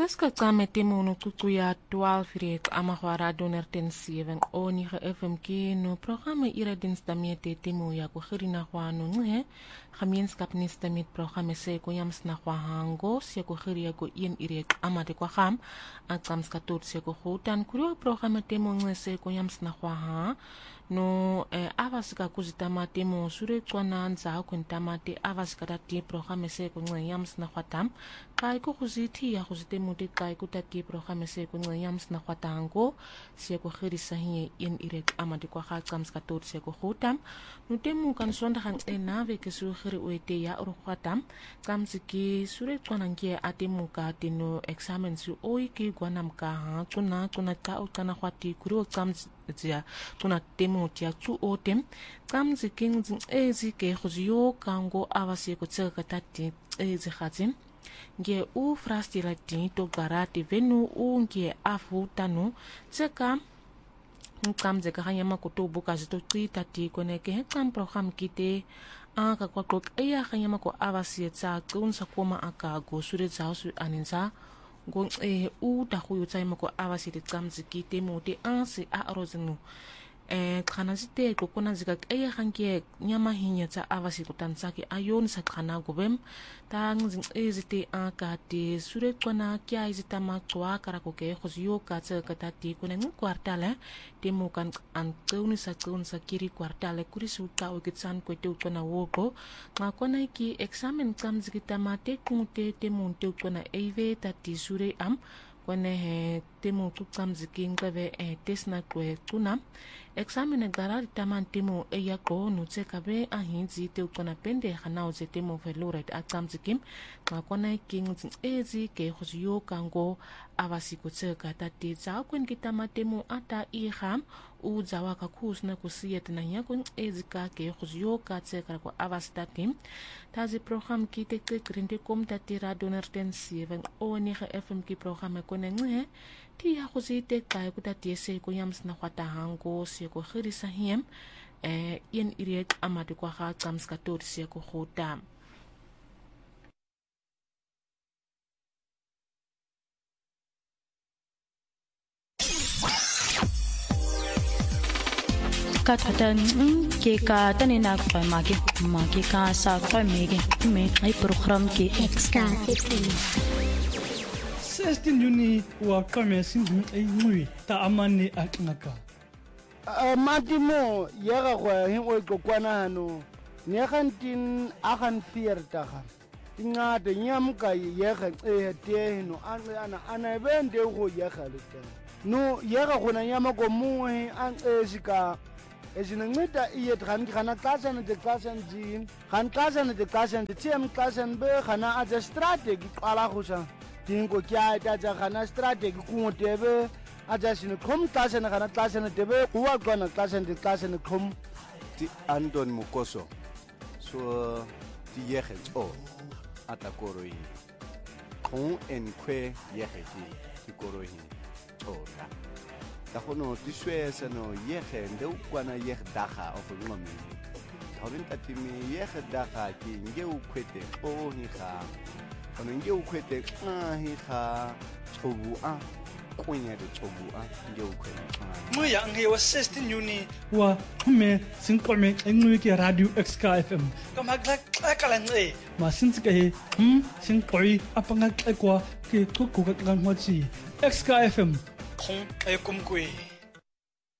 Kaska kame temo no tutuya 12 rek amahwara doner ten 7 o ni ge FM ki no programme ira dinstamete temo ya ko khirina khwano nge gemeenskap nistamit programme se ko yams na khwahango se ko khiria ko in irek amade kwa kham akams ka tot se ko khotan kuro programme temo nge se ko yams na khwaha no avasika kuzitama temo sure tswana nza ko ntamate avasika dati programme se ko nge yams na khwatam kai ko khuzithi ya khuzitemo te kai ko tati programme se ko nge yams na khwatango se ko khirisa hi in irek amade kwa khams ka tot se ko khotam no temo kan sonda kan enave ke su khiri oete ya ro khwatam kamsiki sure tswana nge atemo ka tino examen su oi ke gwanam ka ha kuna ka o kana khwati kuro kams tia tuna temo tia tu otem kamzi king ezi ke khuzio kango avasi ko tsaka tati ezi khatim nge u frastira tin to garati venu u nge afu tanu tsaka kamze ka hanyama ko to buka zito tsita ti kone ke kam program kite aka kwa klok eya hanyama ko avasi tsa kunsa koma aka go sure tsa su aninsa gong u ta khu yutsa imako avasi de tsamzi kite moti ansi a rozinu khana zite ko kona zika eya hanke nyama hinya tsa avasi kutantsaki ayon sa khana gobem ta ngzing ezite akate sure kona kya izita ma tswa kara ko ke khozio ka tsa katati kone ng kwartale temo kan an tsauni sa kiri kwartale kuri su ta o kitsan ko te kona woko ma kona ki examen tsamzi kita mate kunte temo te kona eve tati sure am kone he temo tsamzi kingave tesna ko tuna examine garari taman temo eya ko no tsekabe ahinzi te kona pende khanao ze temo veloret atsamzikim ma kona king ezi ke khozio kango avasi ko tseka tati za kwen kitama temo ata I kham u zawa ka khusna ko siyet na ya kun ezi ka ke khozio ka tseka ko avasta tim tazi program ki te krinte kom tati radoner ten 7 o ni ge FM ki program ko ne nge ti ya khozite ka ko tati se ko yams na khwata hango se ko khirisa hiem in iriet amade kwa ga tsamska tot se ko khota katatan ke ka tanina ko magi ka sa ko me ai program ke extra 16 Juni wa kame sin ai ngui ta amane aknaka matimo yega go hin o kokwana hano ne gantin agan fierta ga ingade nyamka yega te no ana bende go yega lete no yega go na nyama go muhe an esika ezinengita iye khana kasana de kasan jin khan kasana de kasan de tiem kasan be khana aja strategy qala khusa tingo kya ta ja khana strategy ku tebe aja sin khom kasana khana kasana tebe kuwa kona kasan de kasan khom ti Anton Mukoso so ti yege o atakoroi khon en kwe yege ti koroi ora ta khono ti swesa no yege ndeu kwana yege daga of ngome Tawin tatimi yege daga ki ngeu kwete o hi kha ono ngeu kwete hi kha chobu a kwinya de chobu a ngeu kwete moya nge wa 16 Juni wa me sinqome engwe ke radio XK FM kama kala nge ma sintsika he sinqoi apanga kwa ke kuku ka ngwachi XK FM khong ay kumkwe